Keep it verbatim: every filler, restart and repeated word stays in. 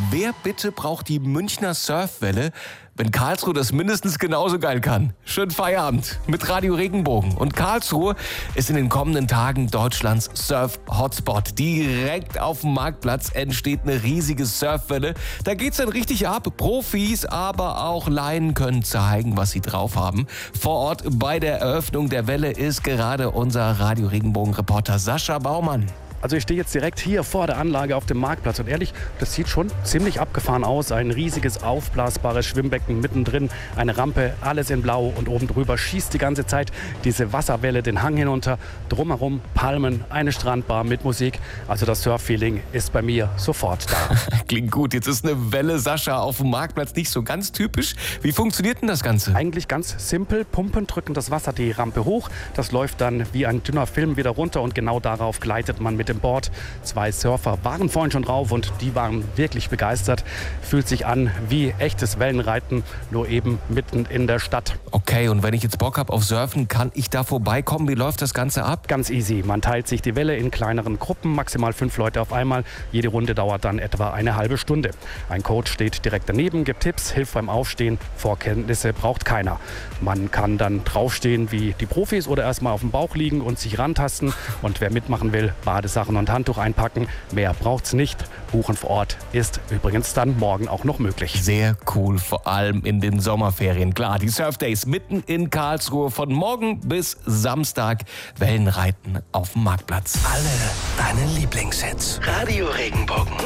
Wer bitte braucht die Münchner Surfwelle, wenn Karlsruhe das mindestens genauso geil kann? Schönen Feierabend mit Radio Regenbogen. Und Karlsruhe ist in den kommenden Tagen Deutschlands Surf-Hotspot. Direkt auf dem Marktplatz entsteht eine riesige Surfwelle. Da geht's dann richtig ab. Profis, aber auch Laien können zeigen, was sie drauf haben. Vor Ort bei der Eröffnung der Welle ist gerade unser Radio Regenbogen-Reporter Sascha Baumann. Also ich stehe jetzt direkt hier vor der Anlage auf dem Marktplatz und ehrlich, das sieht schon ziemlich abgefahren aus. Ein riesiges aufblasbares Schwimmbecken mittendrin, eine Rampe, alles in Blau und oben drüber schießt die ganze Zeit diese Wasserwelle den Hang hinunter. Drumherum Palmen, eine Strandbar mit Musik. Also das Surf-Feeling ist bei mir sofort da. Klingt gut. Jetzt ist eine Welle, Sascha, auf dem Marktplatz nicht so ganz typisch. Wie funktioniert denn das Ganze? Eigentlich ganz simpel. Pumpen drücken das Wasser die Rampe hoch. Das läuft dann wie ein dünner Film wieder runter und genau darauf gleitet man mit dem Board. Zwei Surfer waren vorhin schon drauf und die waren wirklich begeistert. Fühlt sich an wie echtes Wellenreiten, nur eben mitten in der Stadt. Okay, und wenn ich jetzt Bock habe auf Surfen, kann ich da vorbeikommen? Wie läuft das Ganze ab? Ganz easy. Man teilt sich die Welle in kleineren Gruppen, maximal fünf Leute auf einmal. Jede Runde dauert dann etwa eine halbe Stunde. Ein Coach steht direkt daneben, gibt Tipps, hilft beim Aufstehen. Vorkenntnisse braucht keiner. Man kann dann draufstehen wie die Profis oder erstmal auf dem Bauch liegen und sich rantasten. Und wer mitmachen will, Badesachen und Handtuch einpacken. Mehr braucht's nicht. Buchen vor Ort ist übrigens dann morgen auch noch möglich. Sehr cool, vor allem in den Sommerferien. Klar, die Surf Days mitten in Karlsruhe von morgen bis Samstag. Wellenreiten auf dem Marktplatz. Alle deine Lieblingshits. Radio Regenbogen.